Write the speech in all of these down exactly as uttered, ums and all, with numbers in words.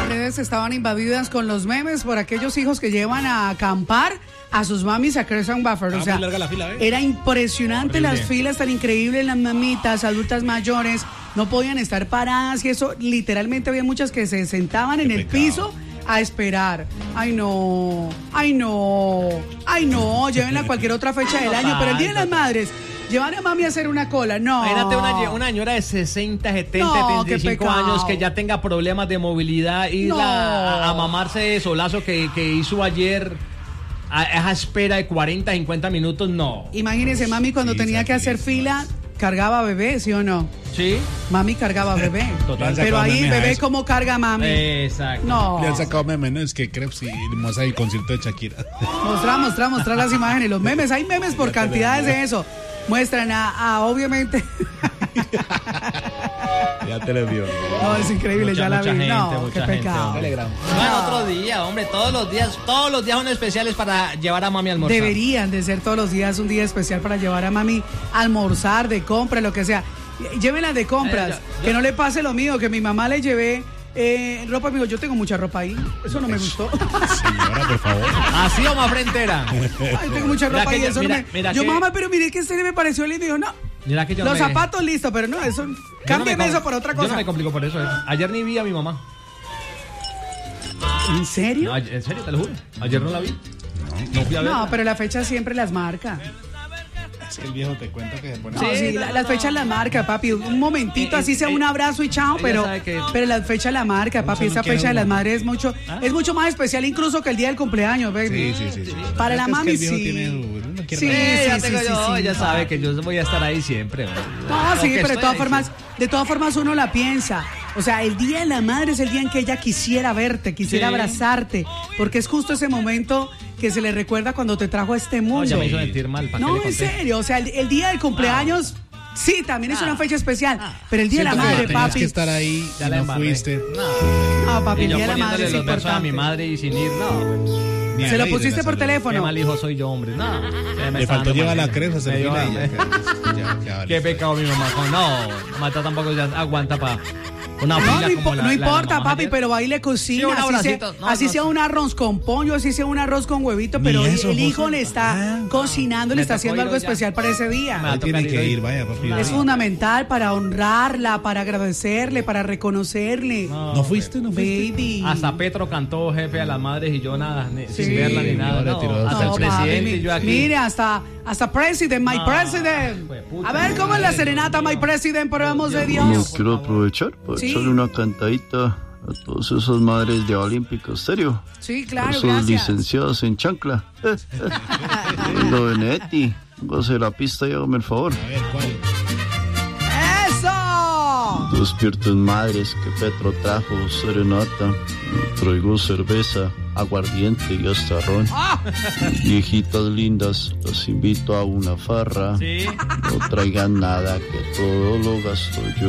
Las redes estaban invadidas con los memes por aquellos hijos que llevan a acampar a sus mamis a Crescent Buffer. O sea, la fila, ¿eh? Era impresionante. Horrible. Las filas tan increíbles, las mamitas, adultas mayores, no podían estar paradas y eso, literalmente había muchas que se sentaban en Qué el pecado. piso a esperar. Ay no, ay no, ay no, llévenla a cualquier otra fecha del año, pero el Día de las Madres, llevar a mami a hacer una cola, no. Imagínate una, una señora de sesenta, setenta, No, setenta y cinco qué pecado. años que ya tenga problemas de movilidad y No. a, a mamarse eso solazo que, que hizo ayer a esa espera de cuarenta, cincuenta minutos, no. Imagínense, mami cuando Sí, tenía que hacer fila, cargaba bebé, ¿sí o no? ¿Sí? Mami cargaba bebé. Total. Pero ahí, Memes a bebé, eso. ¿cómo carga mami? Exacto. No. Le han sacado memes, ¿no? Es que creo que sí, muestra el concierto de Shakira. Mostrar, mostrar, mostrar las imágenes, los memes. Hay memes por cantidades de eso. Muestran a, a obviamente. Ya te lo dio. No, es increíble, Mucha, ya la mucha vi. gente, No, mucha qué gente, pecado. hombre. Telegram. No, en otro día, hombre, todos los días, todos los días son especiales para llevar a mami a almorzar. Deberían de ser todos los días un día especial para llevar a mami a almorzar, de compra, lo que sea. Llévenla de compras, Eh, ya, ya. que no le pase lo mío, que mi mamá le llevé eh, ropa. Me dijo, yo tengo mucha ropa ahí. Eso no me gustó. Señora, por favor. Así o más frentera. Ay, tengo mucha Mira ropa que ahí. yo- Eso mira- no me... mira Yo, que- mamá, pero mire que este me pareció lindo. Y yo, no. Mira que yo Los me- zapatos, listo, pero no, eso. yo no Cambien me com- eso por otra Yo no cosa. me complico por eso. eh. Ayer ni vi a mi mamá. ¿En serio? No, ayer- en serio, te lo juro. Ayer no la vi. No, fui a verla. No, pero la fecha siempre las marca. Es que el viejo te cuenta que se pone. No, sí, no, la- no. las fechas la marca, papi. Un momentito, Eh, así sea eh, un abrazo y chao, ella pero, sabe que- pero las fechas la marca, papi. se Esa no quiere fecha de las uno. madres es mucho, ¿Ah? es mucho más especial incluso que el día del cumpleaños, baby. Sí, sí, sí, sí. Para Es la que mami, el viejo sí. tiene su- uno quiere Sí, ver. Eh, ya sí, tengo sí, yo, sí, ella sí. sabe que yo voy a estar ahí siempre. hombre. No, sí, Aunque pero de estoy todas ahí formas, siempre. de todas formas uno la piensa. O sea, el día de la madre es el día en que ella quisiera verte, quisiera Sí. abrazarte, porque es justo ese momento que se le recuerda cuando te trajo a este No, mundo. ya me hizo sentir mal. ¿para qué No, le en conté? serio, o sea, el, el día del cumpleaños, sí, también es Ah. una fecha especial, pero el día de la Siento que madre, tenías papi. que estar ahí Ya y la no embarré. fuiste. Ah, papi, Y el yo día de la madre poniéndole es los versos a mi importante. madre y sin ir, no. Ni Se al lo aire pusiste la por salud. Qué teléfono. mal hijo soy yo, hombre. No. Ya me Le está faltó dando llevar mal. la crema, hacer Me dio fila y hambre. ya, ya, ya vale. Qué pecado mi mamá. con- No, Mata tampoco ya aguanta para una No, fila no, como impo- la- no la de importa, mamá papi, ayer. pero va y le cocina. Sí, un así abracito. sea, No, así no, sea no. un arroz con pollo, así sea un arroz con huevito, Ni pero eso, el hijo José. le está Ah, cocinando, me le está tocó haciendo ir algo hoy ya. especial para ese día. Me Ahí tiene tocar que ir ir, hoy. vaya, papi. Es fundamental para honrarla, para agradecerle, para reconocerle. No, ¿No fuiste? ¿No fuiste? Baby. Hasta Petro cantó jefe a las madres y yo nada, ni- Sí. sin verla ni nada. No, le no. tiró hasta dos el veces. presidente papi, y yo aquí. Mire, hasta, hasta president, my No, president. hijo de puta. A ver, ¿cómo es la serenata, my president, por el amor de Yo Dios? quiero aprovechar para Sí. echarle una cantadita a todas esas madres de Olímpica Estéreo. Sí, a claro, esos gracias. licenciados en chancla. Lo Benedetti, gócese la pista y hágame el favor. A ver, ¿cuál? ¡Eso! Despierten madres que Petro trajo serenata. Traigo cerveza, aguardiente y hasta ron. ¡Ah! Viejitas lindas, las invito a una farra. Sí. No traigan nada, que todo lo gasto yo.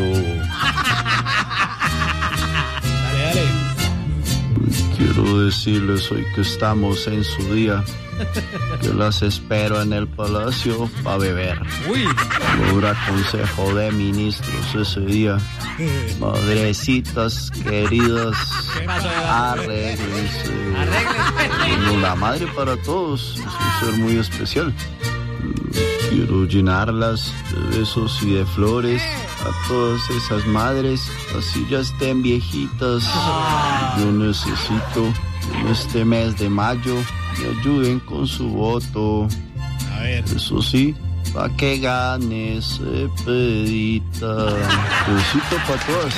Dale, dale. Quiero decirles hoy que estamos en su día, que las espero en el palacio para beber. Uy. Habrá consejo de ministros ese día. Madrecitas queridas, arréglense. Como la madre para todos, es un ser muy especial. Quiero llenarlas de besos y de flores a todas esas madres, así ya estén viejitas. Yo necesito que en este mes de mayo me ayuden con su voto. A ver. Eso sí, pa' que gane ese pedita. Besito pa' todas.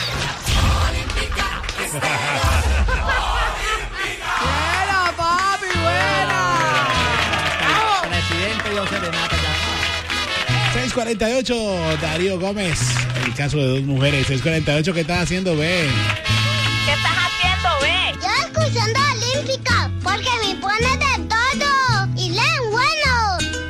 ¡Buena, papi, buena! Presidente dio serenata ya. seis cuarenta y ocho, Darío Gómez. El caso de dos mujeres. seis cuarenta y ocho, ¿qué estás haciendo, Ben? ¿Qué estás